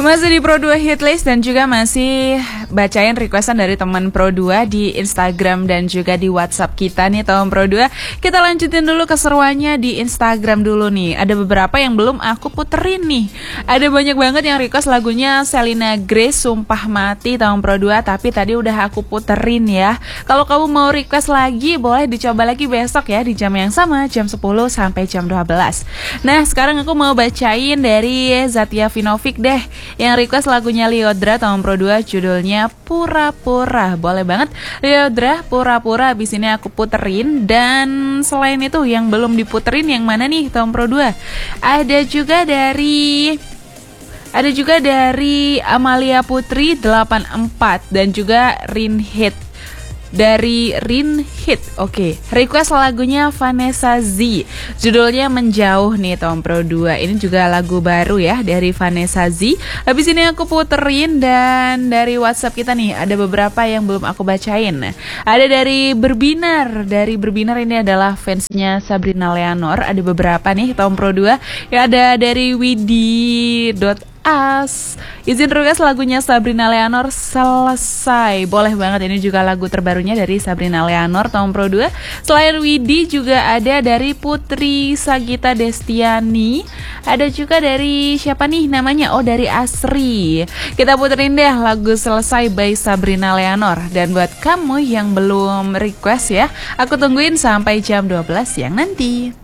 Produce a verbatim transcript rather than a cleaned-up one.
Masih di Pro dua Hitlist dan juga masih bacain requestan dari teman Pro dua di Instagram dan juga di WhatsApp kita nih teman Pro dua. Kita lanjutin dulu keseruannya di Instagram dulu nih. Ada beberapa yang belum aku puterin nih. Ada banyak banget yang request lagunya Selena Grace Sumpah Mati teman Pro dua, tapi tadi udah aku puterin ya. Kalau kamu mau request lagi boleh dicoba lagi besok ya di jam yang sama, jam sepuluh sampai jam dua belas. Nah, sekarang aku mau bacain dari Zatia Vinovic deh, yang request lagunya Lyodra tahun Pro dua, judulnya Pura-Pura. Boleh banget Lyodra, Pura-Pura, abis ini aku puterin. Dan selain itu yang belum diputerin yang mana nih tahun Pro dua? Ada juga dari Ada juga dari Amalia Putri delapan empat dan juga Rin Hit. Dari Rin Hit, oke, okay. Request lagunya Vanessa Z, judulnya Menjauh nih Tom Pro dua. Ini juga lagu baru ya dari Vanessa Z. Habis ini aku puterin. Dan dari WhatsApp kita nih ada beberapa yang belum aku bacain. Ada dari Berbinar. Dari Berbinar ini adalah fansnya Sabrina Leonor. Ada beberapa nih Tom Pro dua. Ya, ada dari Widi As, izin request lagunya Sabrina Leonor Selesai. Boleh banget, ini juga lagu terbarunya dari Sabrina Leonor tahun Pro dua. Selain Widi juga ada dari Putri Sagita Destiani. Ada juga dari siapa nih namanya? Oh, dari Asri. Kita puterin deh lagu Selesai by Sabrina Leonor. Dan buat kamu yang belum request ya, aku tungguin sampai jam dua belas siang nanti.